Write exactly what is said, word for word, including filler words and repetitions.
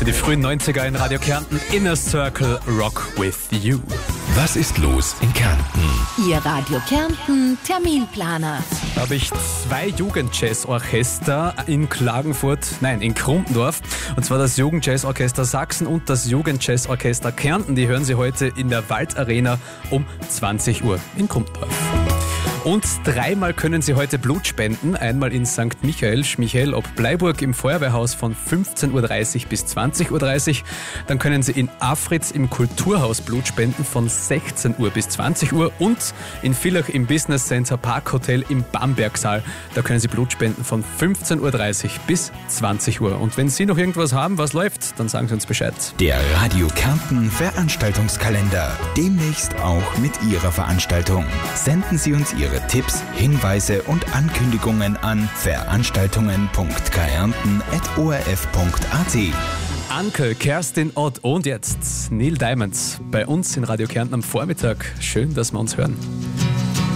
Die frühen neunziger in Radio Kärnten, Inner Circle, Rock with You. Was ist los in Kärnten? Ihr Radio Kärnten Terminplaner. Da habe ich zwei Jugendjazzorchester in Klagenfurt, nein, in Krumpendorf. Und zwar das Jugendjazzorchester Sachsen und das Jugendjazzorchester Kärnten. Die hören Sie heute in der Waldarena um zwanzig Uhr in Krumpendorf. Und dreimal können Sie heute Blut spenden. Einmal in Sankt Michael, Schmichael ob Bleiburg im Feuerwehrhaus von fünfzehn Uhr dreißig bis zwanzig Uhr dreißig. Dann können Sie in Afritz im Kulturhaus Blut spenden von sechzehn Uhr bis zwanzig Uhr. Und in Villach im Business Center Parkhotel im Bambergsaal. Da können Sie Blut spenden von fünfzehn Uhr dreißig bis zwanzig Uhr. Und wenn Sie noch irgendwas haben, was läuft, dann sagen Sie uns Bescheid. Der Radio Kärnten Veranstaltungskalender. Demnächst auch mit Ihrer Veranstaltung. Senden Sie uns Ihre Tipps, Hinweise und Ankündigungen an veranstaltungen punkt kärnten at o r f punkt a t. Anke, Kerstin Ott und jetzt Neil Diamond bei uns in Radio Kärnten am Vormittag. Schön, dass wir uns hören.